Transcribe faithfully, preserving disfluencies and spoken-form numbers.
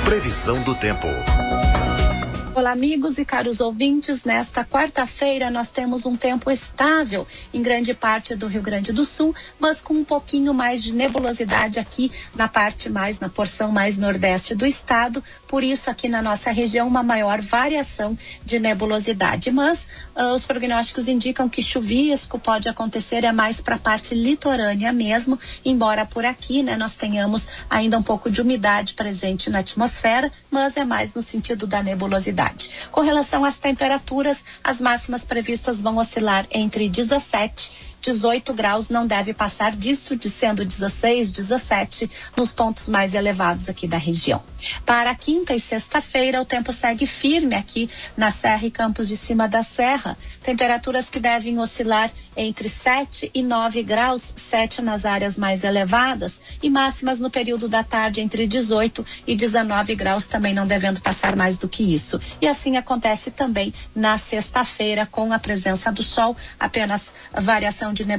Previsão do tempo. Olá, amigos e caros ouvintes. Nesta quarta-feira nós temos um tempo estável em grande parte do Rio Grande do Sul, mas com um pouquinho mais de nebulosidade aqui na parte mais, na porção mais nordeste do estado. Por isso, aqui na nossa região, uma maior variação de nebulosidade. Mas uh, os prognósticos indicam que chuvisco pode acontecer é mais para a parte litorânea mesmo, embora por aqui, né, nós tenhamos ainda um pouco de umidade presente na atmosfera, mas é mais no sentido da nebulosidade. Com relação às temperaturas, as máximas previstas vão oscilar entre dezessete e dezoito graus, não deve passar disso, de sendo dezesseis, dezessete nos pontos mais elevados aqui da região. Para quinta e sexta-feira, o tempo segue firme aqui na Serra e Campos de Cima da Serra. Temperaturas que devem oscilar entre sete e nove graus, sete nas áreas mais elevadas, e máximas no período da tarde entre dezoito e dezenove graus, também não devendo passar mais do que isso. E assim acontece também na sexta-feira, com a presença do sol, apenas variação de nebulosidade